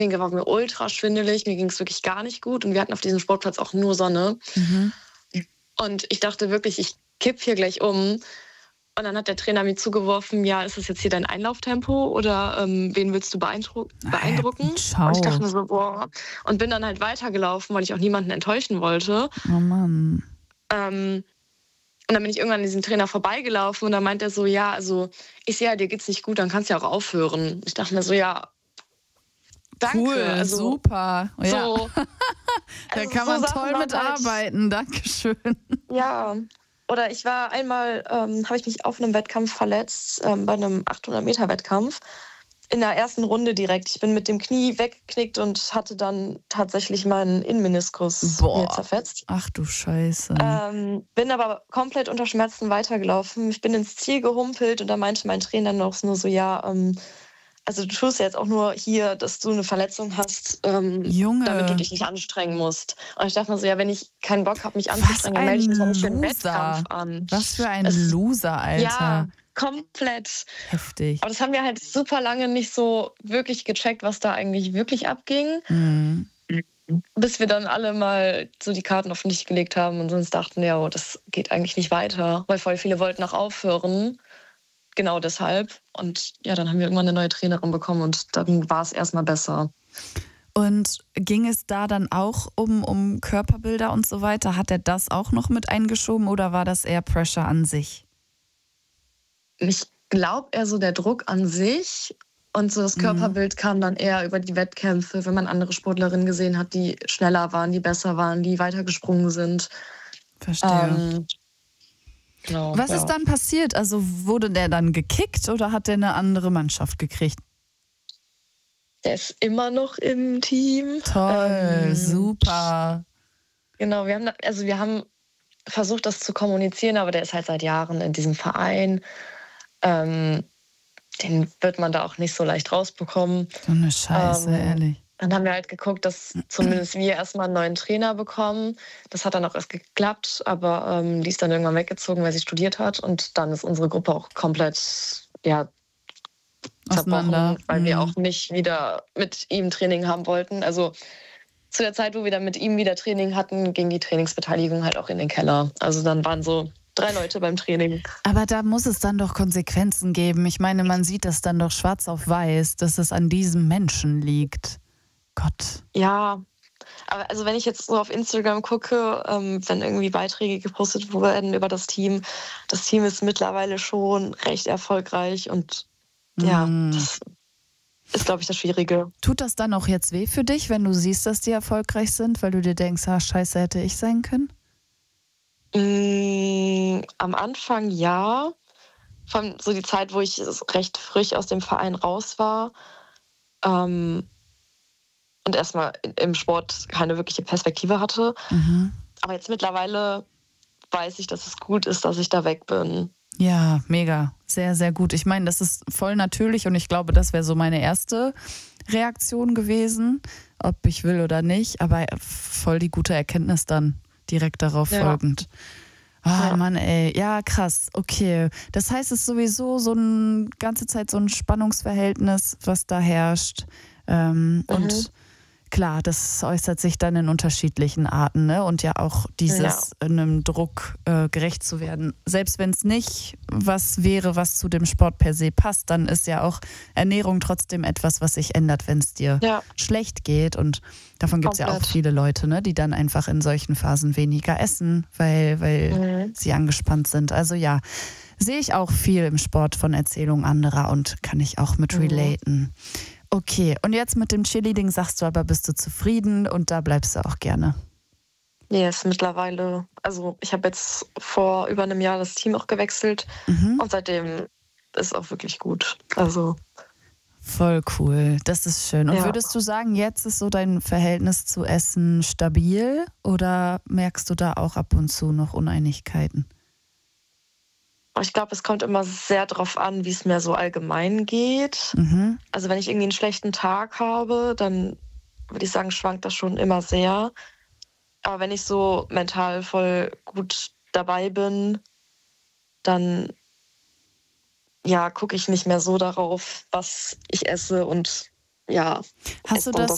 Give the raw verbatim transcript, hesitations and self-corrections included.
war mir ultra schwindelig, mir ging es wirklich gar nicht gut und wir hatten auf diesem Sportplatz auch nur Sonne. Mhm. Und ich dachte wirklich, ich kipp hier gleich um. Und dann hat der Trainer mir zugeworfen, ja, ist das jetzt hier dein Einlauftempo oder ähm, wen willst du beeindruck- beeindrucken? Ciao. Und ich dachte mir so, boah. Und bin dann halt weitergelaufen, weil ich auch niemanden enttäuschen wollte. Oh Mann. Ähm, und dann bin ich irgendwann an diesem Trainer vorbeigelaufen und dann meint er so, ja, also ich sehe ja, dir geht's nicht gut, dann kannst du ja auch aufhören. Ich dachte mir so, ja, danke. Cool, also, super. Ja. So, Da also kann so man Sachen toll waren mitarbeiten. Dankeschön. Ja, oder ich war einmal, ähm, habe ich mich auf einem Wettkampf verletzt, ähm, bei einem achthundert Meter Wettkampf. In der ersten Runde direkt. Ich bin mit dem Knie weggeknickt und hatte dann tatsächlich meinen Innenmeniskus Boah. mir zerfetzt. Ach du Scheiße. Ähm, bin aber komplett unter Schmerzen weitergelaufen. Ich bin ins Ziel gehumpelt und da meinte mein Trainer noch nur so, ja, ähm, also du tust ja jetzt auch nur hier, dass du eine Verletzung hast, ähm, Junge. damit du dich nicht anstrengen musst. Und ich dachte mir so, ja, wenn ich keinen Bock habe, mich Was anzustrengen, dann ein melde ich mich ja nicht für einen Loser. Wettkampf an. Was für ein Es- Loser, Alter. Ja, komplett. Heftig. Aber das haben wir halt super lange nicht so wirklich gecheckt, was da eigentlich wirklich abging. Mhm. Bis wir dann alle mal so die Karten auf den Tisch gelegt haben und uns dachten, ja, oh, das geht eigentlich nicht weiter. Weil voll viele wollten auch aufhören. Genau deshalb. Und ja, dann haben wir irgendwann eine neue Trainerin bekommen und dann war es erstmal besser. Und ging es da dann auch um, um Körperbilder und so weiter? Hat er das auch noch mit eingeschoben oder war das eher Pressure an sich? Ich glaube eher so der Druck an sich und so das Mhm. Körperbild kam dann eher über die Wettkämpfe, wenn man andere Sportlerinnen gesehen hat, die schneller waren, die besser waren, die weitergesprungen sind. Verstehe. Ähm, genau, Was ja. ist dann passiert? Also wurde der dann gekickt oder hat der eine andere Mannschaft gekriegt? Der ist immer noch im Team. Toll, Ähm, super. Genau, wir haben, da- also wir haben versucht, das zu kommunizieren, aber der ist halt seit Jahren in diesem Verein. Ähm, den wird man da auch nicht so leicht rausbekommen. So eine Scheiße, Ähm, ehrlich. Dann haben wir halt geguckt, dass zumindest wir erstmal einen neuen Trainer bekommen. Das hat dann auch erst geklappt, aber ähm, die ist dann irgendwann weggezogen, weil sie studiert hat. Und dann ist unsere Gruppe auch komplett ja, Auseinander. zerbrochen, weil wir Mhm. auch nicht wieder mit ihm Training haben wollten. Also zu der Zeit, wo wir dann mit ihm wieder Training hatten, ging die Trainingsbeteiligung halt auch in den Keller. Also dann waren so drei Leute beim Training. Aber da muss es dann doch Konsequenzen geben. Ich meine, man sieht das dann doch schwarz auf weiß, dass es an diesem Menschen liegt. Gott. Ja, aber also wenn ich jetzt so auf Instagram gucke, ähm, wenn irgendwie Beiträge gepostet werden über das Team, das Team ist mittlerweile schon recht erfolgreich und ja, Mm. das ist, glaube ich, das Schwierige. Tut das dann auch jetzt weh für dich, wenn du siehst, dass die erfolgreich sind, weil du dir denkst, ah, scheiße, hätte ich sein können? Mm, am Anfang ja, vor allem so die Zeit, wo ich recht frisch aus dem Verein raus war ähm, und erstmal im Sport keine wirkliche Perspektive hatte. Mhm. Aber jetzt mittlerweile weiß ich, dass es gut ist, dass ich da weg bin. Ja, mega. Sehr, sehr gut. Ich meine, das ist voll natürlich und ich glaube, das wäre so meine erste Reaktion gewesen, ob ich will oder nicht. Aber voll die gute Erkenntnis dann direkt darauf Ja. folgend. Ah, Ja. Mann, ey. Ja, krass. Okay. Das heißt, es ist sowieso so eine ganze Zeit so ein Spannungsverhältnis, was da herrscht. Ähm, Mhm. Und klar, das äußert sich dann in unterschiedlichen Arten, ne? Und ja auch dieses einem Druck äh, gerecht zu werden. Selbst wenn es nicht was wäre, was zu dem Sport per se passt, dann ist ja auch Ernährung trotzdem etwas, was sich ändert, wenn es dir Ja, schlecht geht. Und davon gibt es ja auch Komplett. viele Leute, ne? Die dann einfach in solchen Phasen weniger essen, weil, weil mhm. sie angespannt sind. Also ja, sehe ich auch viel im Sport von Erzählungen anderer und kann ich auch mit Mhm. relaten. Okay, und jetzt mit dem Cheerleading sagst du aber, bist du zufrieden und da bleibst du auch gerne. Nee, ist mittlerweile, also ich habe jetzt vor über einem Jahr das Team auch gewechselt Mhm. und seitdem ist auch wirklich gut. Also Voll cool, das ist schön. Und Ja. würdest du sagen, jetzt ist so dein Verhältnis zu Essen stabil oder merkst du da auch ab und zu noch Uneinigkeiten? ich glaube, es kommt immer sehr drauf an, wie es mir so allgemein geht. Mhm. Also wenn ich irgendwie einen schlechten Tag habe, dann würde ich sagen, schwankt das schon immer sehr. Aber wenn ich so mental voll gut dabei bin, dann ja, gucke ich nicht mehr so darauf, was ich esse und ja, Hast du esse dann das